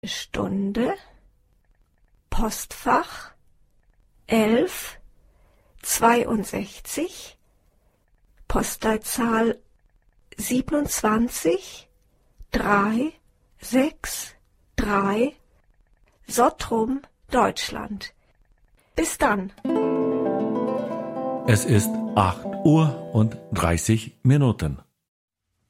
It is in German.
Stunde, Postfach 11 62, Postleitzahl 27 363, Sottrum, Deutschland. Bis dann. Es ist 8:30 Uhr.